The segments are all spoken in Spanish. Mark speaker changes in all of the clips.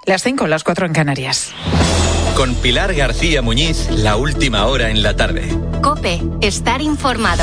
Speaker 1: Las 5, las 4 en Canarias.
Speaker 2: Con Pilar García Muñiz, la última hora en la tarde.
Speaker 3: COPE, estar informado.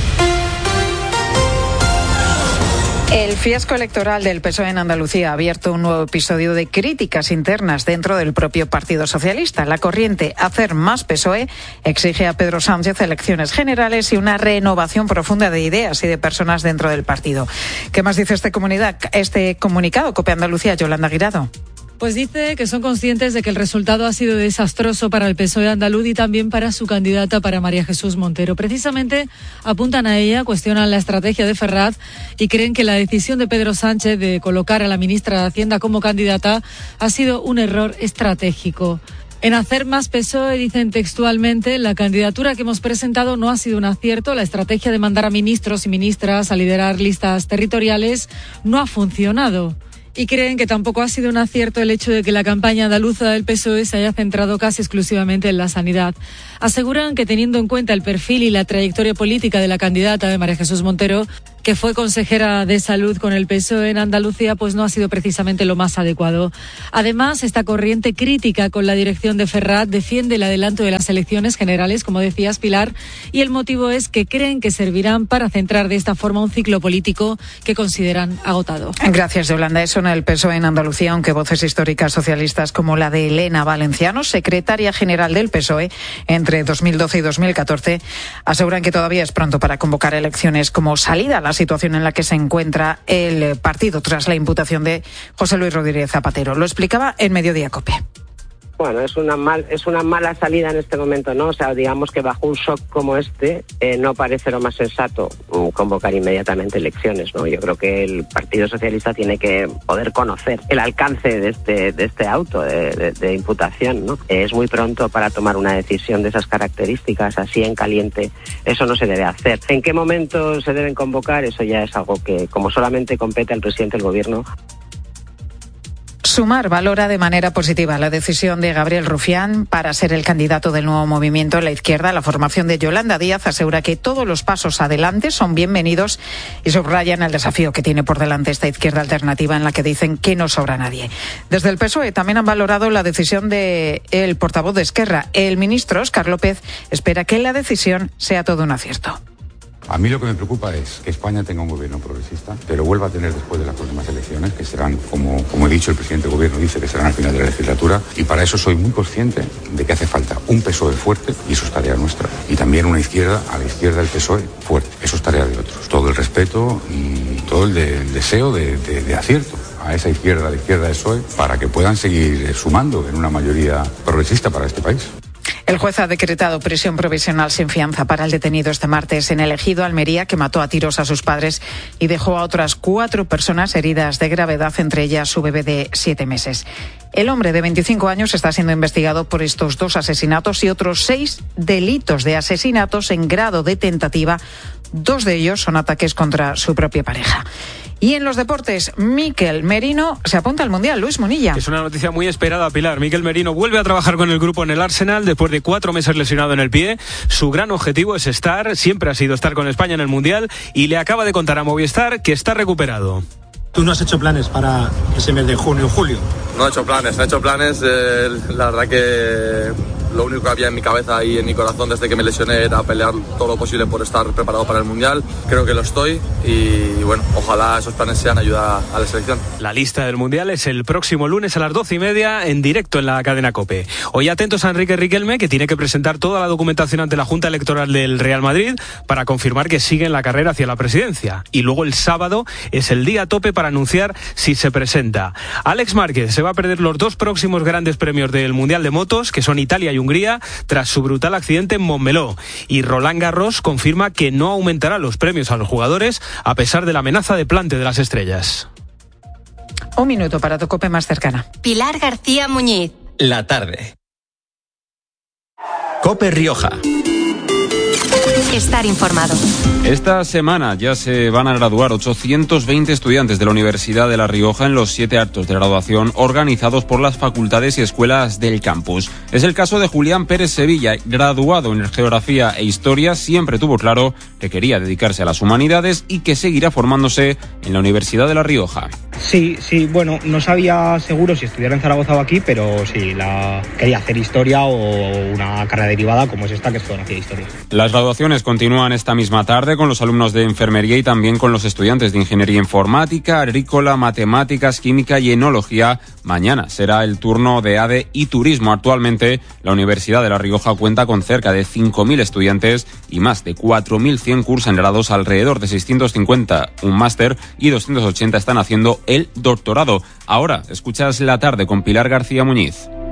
Speaker 1: El fiasco electoral del PSOE en Andalucía ha abierto un nuevo episodio de críticas internas dentro del propio Partido Socialista. La corriente Hacer Más PSOE exige a Pedro Sánchez elecciones generales y una renovación profunda de ideas y de personas dentro del partido. ¿Qué más dice este comunicado? COPE Andalucía, Yolanda Guirado.
Speaker 4: Pues dice que son conscientes de que el resultado ha sido desastroso para el PSOE andaluz y también para su candidata, para María Jesús Montero. Precisamente apuntan a ella, cuestionan la estrategia de Ferraz y creen que la decisión de Pedro Sánchez de colocar a la ministra de Hacienda como candidata ha sido un error estratégico. En Hacer Más PSOE dicen textualmente: la candidatura que hemos presentado no ha sido un acierto, la estrategia de mandar a ministros y ministras a liderar listas territoriales no ha funcionado. Y creen que tampoco ha sido un acierto el hecho de que la campaña andaluza del PSOE se haya centrado casi exclusivamente en la sanidad. Aseguran que, teniendo en cuenta el perfil y la trayectoria política de la candidata de María Jesús Montero, que fue consejera de salud con el PSOE en Andalucía, pues no ha sido precisamente lo más adecuado. Además, esta corriente crítica con la dirección de Ferraz defiende el adelanto de las elecciones generales, como decías, Pilar, y el motivo es que creen que servirán para centrar de esta forma un ciclo político que consideran agotado.
Speaker 1: Gracias, Yolanda. Eso en el PSOE en Andalucía, aunque voces históricas socialistas como la de Elena Valenciano, secretaria general del PSOE entre 2012 y 2014, aseguran que todavía es pronto para convocar elecciones como salida a la situación en la que se encuentra el partido tras la imputación de José Luis Rodríguez Zapatero. Lo explicaba en Mediodía COPE.
Speaker 5: Bueno, es una mala salida en este momento, ¿no? O sea, digamos que bajo un shock como este no parece lo más sensato convocar inmediatamente elecciones, ¿no? Yo creo que el Partido Socialista tiene que poder conocer el alcance de este auto de imputación, ¿no? Es muy pronto para tomar una decisión de esas características, así en caliente. Eso no se debe hacer. ¿En qué momento se deben convocar? Eso ya es algo que, como solamente compete al presidente del Gobierno.
Speaker 1: Sumar valora de manera positiva la decisión de Gabriel Rufián para ser el candidato del nuevo movimiento en la izquierda. La formación de Yolanda Díaz asegura que todos los pasos adelante son bienvenidos y subrayan el desafío que tiene por delante esta izquierda alternativa en la que dicen que no sobra nadie. Desde el PSOE también han valorado la decisión del portavoz de Esquerra. El ministro Óscar López espera que la decisión sea todo un acierto.
Speaker 6: A mí lo que me preocupa es que España tenga un gobierno progresista, pero vuelva a tener después de las próximas elecciones, que serán, como he dicho, el presidente del gobierno dice que serán al final de la legislatura, y para eso soy muy consciente de que hace falta un PSOE fuerte, y eso es tarea nuestra, y también una izquierda, a la izquierda del PSOE, fuerte, eso es tarea de otros. Todo el respeto y todo el deseo de acierto a esa izquierda, la izquierda del PSOE, para que puedan seguir sumando en una mayoría progresista para este país.
Speaker 1: El juez ha decretado prisión provisional sin fianza para el detenido este martes en el Ejido, Almería, que mató a tiros a sus padres y dejó a otras 4 personas heridas de gravedad, entre ellas su bebé de 7 meses. El hombre de 25 años está siendo investigado por estos 2 asesinatos y otros 6 delitos de asesinatos en grado de tentativa. 2 de ellos son ataques contra su propia pareja. Y en los deportes, Mikel Merino se apunta al Mundial. Luis Munilla.
Speaker 7: Es una noticia muy esperada, Pilar. Mikel Merino vuelve a trabajar con el grupo en el Arsenal después de 4 meses lesionado en el pie. Su gran objetivo es siempre ha sido estar con España en el Mundial, y le acaba de contar a Movistar que está recuperado.
Speaker 8: ¿Tú no has hecho planes para ese mes de junio o julio?
Speaker 9: No he hecho planes. La verdad que lo único que había en mi cabeza y en mi corazón desde que me lesioné era pelear todo lo posible por estar preparado para el Mundial. Creo que lo estoy y bueno, ojalá esos planes sean ayuda a la selección.
Speaker 7: La lista del Mundial es el próximo lunes a las 12:30 en directo en la cadena COPE. Hoy atentos a Enrique Riquelme, que tiene que presentar toda la documentación ante la Junta Electoral del Real Madrid para confirmar que sigue en la carrera hacia la presidencia. Y luego el sábado es el día tope para anunciar si se presenta. Alex Márquez se va a perder los 2 próximos grandes premios del Mundial de Motos, que son Italia y Hungría, tras su brutal accidente en Montmeló. Y Roland Garros confirma que no aumentará los premios a los jugadores a pesar de la amenaza de plante de las estrellas.
Speaker 1: 1 minuto para tu COPE más cercana.
Speaker 3: Pilar García Muñiz.
Speaker 2: La tarde. COPE Rioja.
Speaker 3: Estar informado.
Speaker 10: Esta semana ya se van a graduar 820 estudiantes de la Universidad de La Rioja en los 7 actos de graduación organizados por las facultades y escuelas del campus. Es el caso de Julián Pérez Sevilla, graduado en Geografía e Historia. Siempre tuvo claro que quería dedicarse a las humanidades y que seguirá formándose en la Universidad de La Rioja.
Speaker 11: Sí, bueno, no sabía seguro si estudiar en Zaragoza o aquí, pero sí, quería hacer historia o una carrera derivada como es esta, que es geografía e historia.
Speaker 10: Las graduaciones continúan esta misma tarde con los alumnos de enfermería y también con los estudiantes de ingeniería informática, agrícola, matemáticas, química y enología. Mañana será el turno de ADE y turismo. Actualmente, la Universidad de La Rioja cuenta con cerca de 5.000 estudiantes y más de 4.100 cursan grados, alrededor de 650 un máster y 280 están haciendo el doctorado. Ahora, escuchas La Tarde con Pilar García Muñiz.